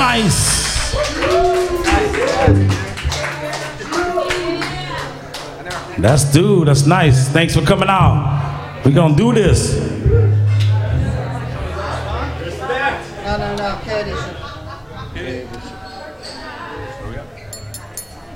Nice. That's nice. Thanks for coming out. We're gonna do this. No, Katie.